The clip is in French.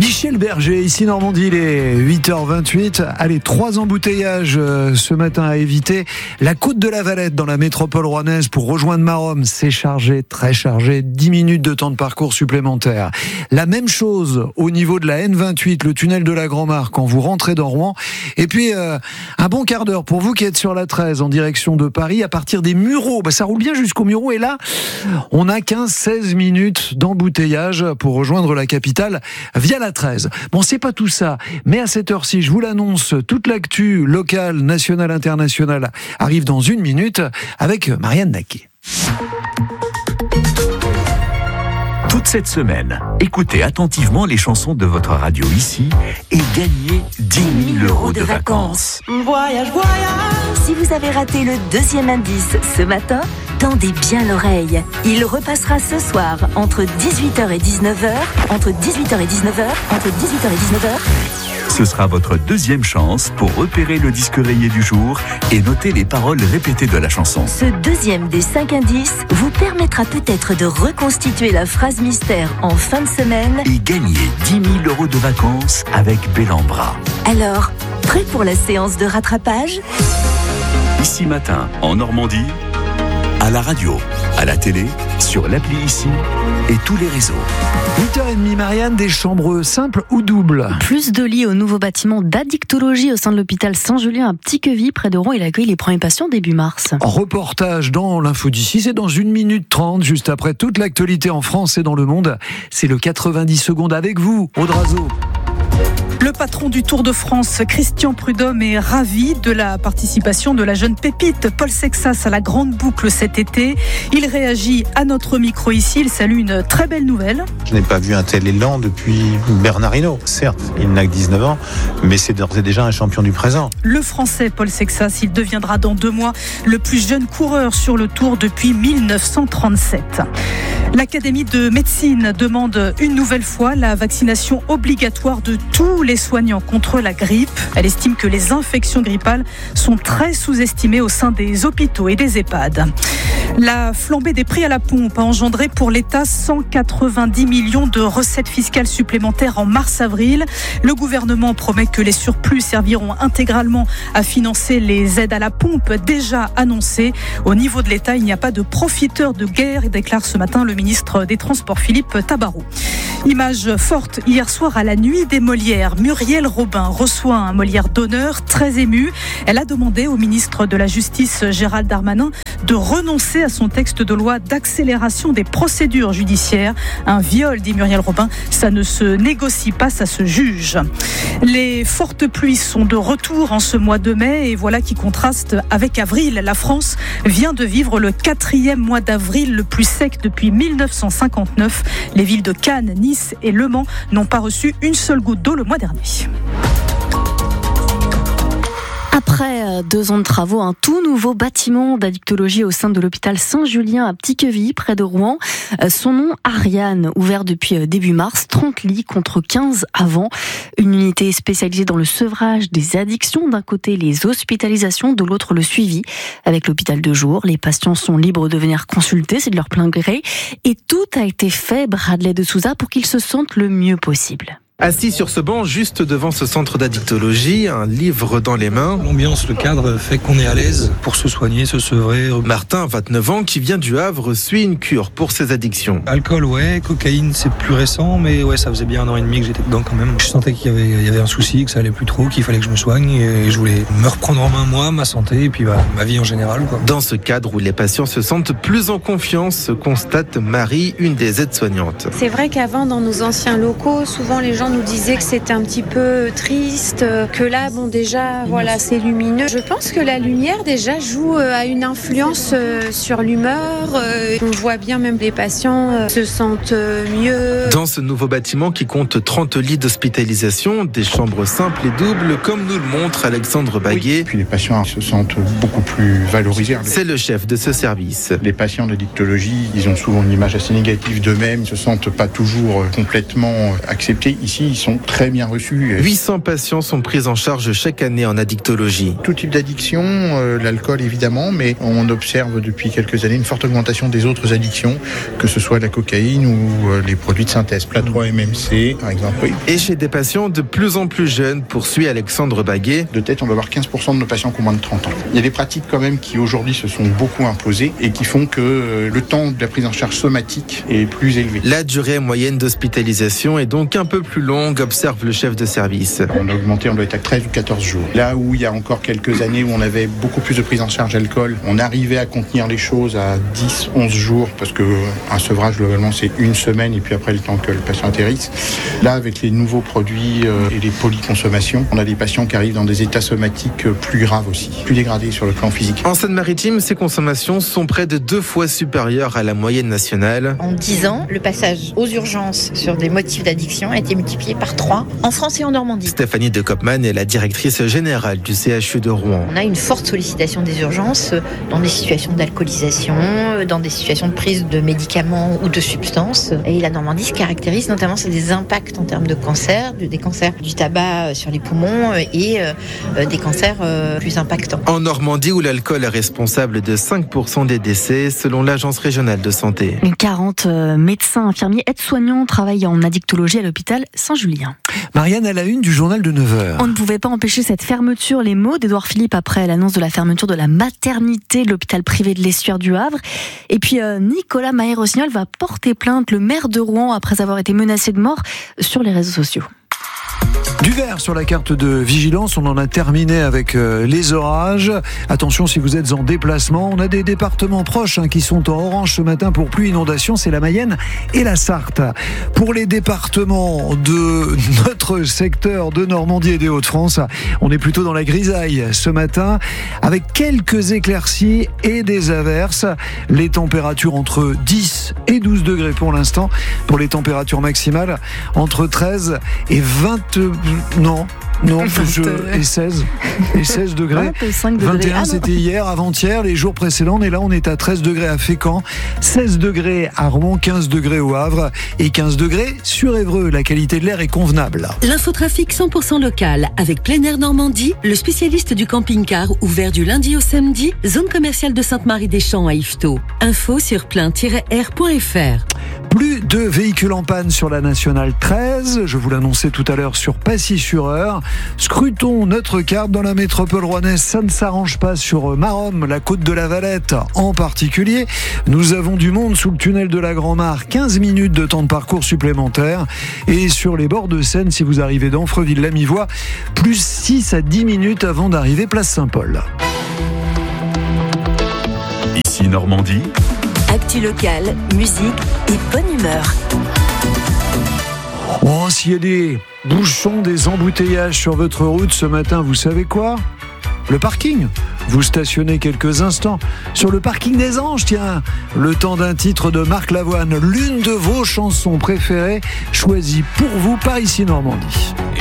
Michel Berger, ici Normandie, il est 8h28. Allez, 3 embouteillages ce matin à éviter. La côte de la Valette dans la métropole rouennaise pour rejoindre Maromme, c'est chargé, très chargé. 10 minutes de temps de parcours supplémentaire. La même chose au niveau de la N28, le tunnel de la Grand-Mare quand vous rentrez dans Rouen. Et puis, un bon quart d'heure pour vous qui êtes sur la 13 en direction de Paris à partir des Mureaux. Ça roule bien jusqu'aux Mureaux et là, on a 15-16 minutes d'embouteillage pour rejoindre la capitale via la 13. Bon, c'est pas tout ça, mais à cette heure-ci, je vous l'annonce, toute l'actu locale, nationale, internationale arrive dans 1 minute avec Marianne Naquet. Toute cette semaine, écoutez attentivement les chansons de votre radio ici et gagnez 10 000 € de vacances. Voyage, voyage. Si vous avez raté le deuxième indice ce matin, tendez bien l'oreille. Il repassera ce soir entre 18h et 19h, entre 18h et 19h, entre 18h et 19h. Ce sera votre deuxième chance pour repérer le disque rayé du jour et noter les paroles répétées de la chanson. Ce deuxième des 5 indices vous permettra peut-être de reconstituer la phrase mystère en fin de semaine et gagner 10 000 € de vacances avec Bellambra. Alors, prêt pour la séance de rattrapage ? Ici Matin, en Normandie, à la radio, à la télé, sur l'appli Ici et tous les réseaux. 8h30, Marianne, des chambres simples ou doubles? Plus de lits au nouveau bâtiment d'addictologie au sein de l'hôpital Saint-Julien à Petit-Queville, près de Rouen. Il accueille les premiers patients début mars. Reportage dans l'info d'ici, c'est dans 1 minute 30, juste après toute l'actualité en France et dans le monde. C'est le 90 secondes avec vous, Audrazo. Le patron du Tour de France, Christian Prudhomme, est ravi de la participation de la jeune pépite Paul Sexas à la grande boucle cet été. Il réagit à notre micro ici, il salue une très belle nouvelle. Je n'ai pas vu un tel élan depuis Bernard Hinault. Certes, il n'a que 19 ans, mais c'est d'ores et déjà un champion du présent. Le Français Paul Sexas, il deviendra dans 2 mois le plus jeune coureur sur le Tour depuis 1937. L'Académie de médecine demande une nouvelle fois la vaccination obligatoire de tous les soignants contre la grippe. Elle estime que les infections grippales sont très sous-estimées au sein des hôpitaux et des EHPAD. La flambée des prix à la pompe a engendré pour l'État 190 millions de recettes fiscales supplémentaires en mars-avril. Le gouvernement promet que les surplus serviront intégralement à financer les aides à la pompe déjà annoncées. Au niveau de l'État, il n'y a pas de profiteurs de guerre, déclare ce matin le ministre des Transports Philippe Tabarot. Image forte hier soir à la Nuit des Molières. Muriel Robin reçoit un Molière d'honneur, très émue. Elle a demandé au ministre de la Justice Gérald Darmanin de renoncer à son texte de loi d'accélération des procédures judiciaires. Un viol, dit Muriel Robin, ça ne se négocie pas, ça se juge. Les fortes pluies sont de retour en ce mois de mai et voilà qui contraste avec avril. La France vient de vivre le 4e mois d'avril le plus sec depuis 1959. Les villes de Cannes, Nice et Le Mans n'ont pas reçu une seule goutte d'eau le mois dernier. Après 2 ans de travaux, un tout nouveau bâtiment d'addictologie au sein de l'hôpital Saint-Julien à Petit-Queville, près de Rouen. Son nom, Ariane, ouvert depuis début mars, 30 lits contre 15 avant. Une unité spécialisée dans le sevrage des addictions. D'un côté, les hospitalisations, de l'autre, le suivi avec l'hôpital de jour. Les patients sont libres de venir consulter, c'est de leur plein gré. Et tout a été fait, Bradley de Souza, pour qu'ils se sentent le mieux possible. Assis sur ce banc, juste devant ce centre d'addictologie, un livre dans les mains. L'ambiance, le cadre fait qu'on est à l'aise pour se soigner, se sevrer. Martin, 29 ans, qui vient du Havre, suit une cure pour ses addictions. Alcool, ouais. Cocaïne, c'est plus récent, mais ouais, ça faisait bien 1 an et demi que j'étais dedans quand même. Je sentais qu'il y avait un souci, que ça allait plus trop, qu'il fallait que je me soigne et je voulais me reprendre en main, moi, ma santé et puis ma vie en général, quoi. Dans ce cadre où les patients se sentent plus en confiance, constate Marie, une des aides-soignantes. C'est vrai qu'avant, dans nos anciens locaux, souvent les gens nous disaient que c'était un petit peu triste, que là, bon, déjà, voilà, c'est lumineux. Je pense que la lumière, déjà, joue à une influence sur l'humeur. On voit bien, même les patients se sentent mieux. Dans ce nouveau bâtiment qui compte 30 lits d'hospitalisation, des chambres simples et doubles, comme nous le montre Alexandre Baguet. Oui, puis les patients se sentent beaucoup plus valorisés. C'est le chef de ce service. Les patients d'addictologie, ils ont souvent une image assez négative d'eux-mêmes, ils ne se sentent pas toujours complètement acceptés. Ici, aussi, ils sont très bien reçus. 800 patients sont pris en charge chaque année en addictologie. Tout type d'addiction, l'alcool évidemment, mais on observe depuis quelques années une forte augmentation des autres addictions, que ce soit la cocaïne ou les produits de synthèse, Plat 3 MMC par exemple. Oui. Et chez des patients de plus en plus jeunes, poursuit Alexandre Baguet. De tête, on va avoir 15% de nos patients qui ont moins de 30 ans. Il y a des pratiques quand même qui aujourd'hui se sont beaucoup imposées et qui font que le temps de la prise en charge somatique est plus élevé. La durée moyenne d'hospitalisation est donc un peu plus longue, observe le chef de service. On a augmenté, on doit être à 13 ou 14 jours. Là où il y a encore quelques années où on avait beaucoup plus de prise en charge alcool, on arrivait à contenir les choses à 10, 11 jours parce qu'un sevrage globalement c'est une semaine et puis après le temps que le patient atterrisse. Là avec les nouveaux produits et les polyconsommations, on a des patients qui arrivent dans des états somatiques plus graves aussi, plus dégradés sur le plan physique. En Seine-Maritime, ces consommations sont près de 2 fois supérieures à la moyenne nationale. En 10 ans, le passage aux urgences sur des motifs d'addiction a été multiplié par 3 en France et en Normandie. Stéphanie de Kopman est la directrice générale du CHU de Rouen. On a une forte sollicitation des urgences dans des situations d'alcoolisation, dans des situations de prise de médicaments ou de substances. Et la Normandie se caractérise notamment sur des impacts en termes de cancer, des cancers du tabac sur les poumons et des cancers plus impactants. En Normandie, où l'alcool est responsable de 5% des décès, selon l'Agence régionale de santé. 40 médecins, infirmiers, aides-soignants travaillent en addictologie à l'hôpital Saint-Julien. Marianne, à la une du journal de 9h. On ne pouvait pas empêcher cette fermeture. Les mots d'Édouard Philippe après l'annonce de la fermeture de la maternité de l'hôpital privé de l'Essuire du Havre. Et puis Nicolas Maher-Rossignol va porter plainte, le maire de Rouen, après avoir été menacé de mort sur les réseaux sociaux. Du vert sur la carte de vigilance, on en a terminé avec les orages. Attention si vous êtes en déplacement, on a des départements proches qui sont en orange ce matin pour pluie inondation, c'est la Mayenne et la Sarthe. Pour les départements de notre secteur de Normandie et des Hauts-de-France, on est plutôt dans la grisaille ce matin avec quelques éclaircies et des averses. Les températures entre 10 et 12 degrés pour l'instant. Pour les températures maximales, entre 13 et 16 degrés. 21 c'était hier, avant-hier, les jours précédents, et là on est à 13 degrés à Fécamp, 16 degrés à Rouen, 15 degrés au Havre et 15 degrés sur Évreux. La qualité de l'air est convenable. L'infotrafic 100% local avec Plein Air Normandie, le spécialiste du camping-car ouvert du lundi au samedi, zone commerciale de Sainte-Marie-des-Champs à Yvetot. Info sur plein-air.fr. Plus de véhicules en panne sur la nationale 13, je vous l'annonçais tout à l'heure sur Passy-sur-Eure. Scrutons notre carte dans la métropole rouennaise, ça ne s'arrange pas sur Maromme, la côte de la Valette en particulier. Nous avons du monde sous le tunnel de la Grand-Mare, 15 minutes de temps de parcours supplémentaire. Et sur les bords de Seine, si vous arrivez d'Anfreville-la-Mivoie, plus 6 à 10 minutes avant d'arriver place Saint-Paul. Ici Normandie. Actu locale, musique et bonne humeur. Oh, s'il y a des bouchons, des embouteillages sur votre route ce matin, vous savez quoi ? Le parking. Vous stationnez quelques instants sur le parking des Anges, tiens, le temps d'un titre de Marc Lavoine, l'une de vos chansons préférées, choisie pour vous par Ici Normandie.